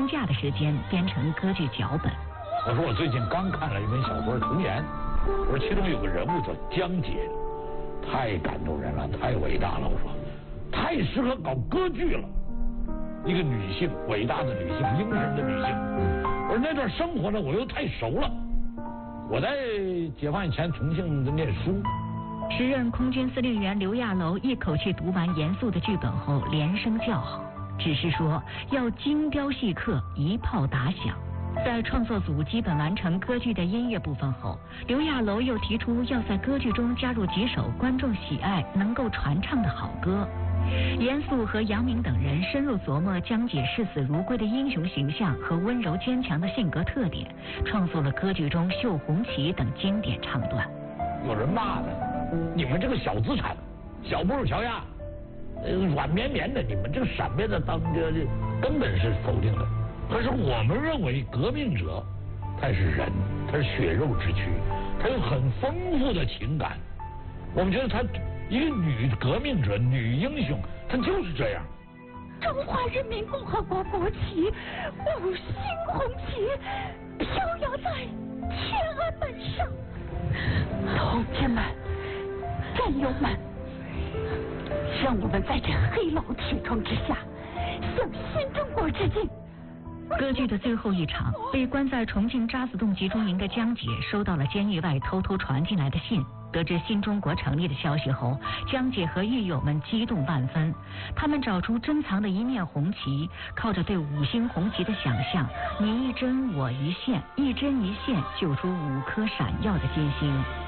星假的时间编成歌剧脚本。 我说我最近刚看了一本小说《童言》，我说其中有个人物叫江姐，太感动人了，太伟大了。我说太适合搞歌剧了，一个女性，伟大的女性，英人的女性。我说那段生活呢，我又太熟了。我在解放以前重庆念书。 时任空军司令员刘亚楼一口气读完严肃的剧本后，连声叫好，只是说要精雕细刻，一炮打响。在创作组基本完成歌剧的音乐部分后，刘亚楼又提出要在歌剧中加入几首观众喜爱、能够传唱的好歌。严肃和杨明等人深入琢磨江姐视死如归的英雄形象和温柔坚强的性格特点，创作了歌剧中《绣红旗》等经典唱段。 有人骂了，你们这个小资产，小布乔亚，软绵绵的，你们这个闪面的当这根本是否定的。可是我们认为革命者他是人，他是血肉之躯，他有很丰富的情感。我们觉得他一个女革命者、女英雄，她就是这样。 中华人民共和国国旗五星红旗飘扬在天安门上，同志们、战友们，让我们在这黑牢铁窗之下向新中国致敬。 歌剧的最后一场，被关在重庆渣滓洞集中营的江姐收到了监狱外偷偷传进来的信。得知新中国成立的消息后，江姐和狱友们激动万分。他们找出珍藏的一面红旗，靠着对五星红旗的想象，你一针我一线，一针一线救出5颗闪耀的金星。